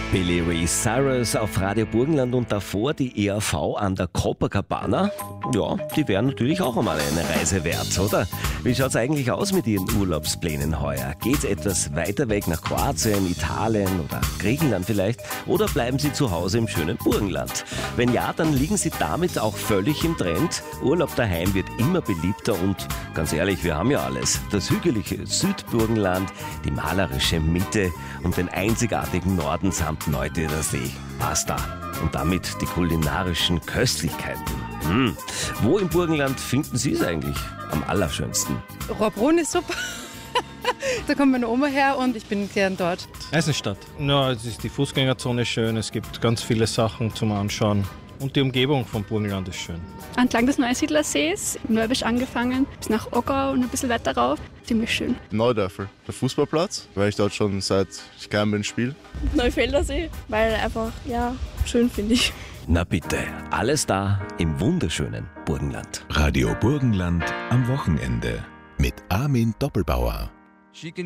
Billy Ray Cyrus auf Radio Burgenland und davor die ERV an der Copacabana. Ja, die wären natürlich auch einmal eine Reise wert, oder? Wie schaut's eigentlich aus mit Ihren Urlaubsplänen heuer? Geht's etwas weiter weg nach Kroatien, Italien oder Griechenland vielleicht? Oder bleiben Sie zu Hause im schönen Burgenland? Wenn ja, dann liegen Sie damit auch völlig im Trend. Urlaub daheim wird immer beliebter und ganz ehrlich, wir haben ja alles. Das hügelige Südburgenland, die malerische Mitte und den einzigartigen Norden samt Neustädter See, Pasta und damit die kulinarischen Köstlichkeiten. Wo im Burgenland finden Sie es eigentlich am allerschönsten? Rohrbrunn ist super. Da kommt meine Oma her und ich bin gern dort. Eisenstadt. Ja, es ist die Fußgängerzone schön, es gibt ganz viele Sachen zum Anschauen. Und die Umgebung vom Burgenland ist schön. Entlang des Neusiedlersees, in Mörbisch angefangen, bis nach Oggau und ein bisschen weiter rauf. Ziemlich schön. Neudörfel, der Fußballplatz, weil ich dort schon seit ich klein bin spiele. Neufeldersee, weil einfach, ja, schön finde ich. Na bitte, alles da im wunderschönen Burgenland. Radio Burgenland am Wochenende mit Armin Doppelbauer.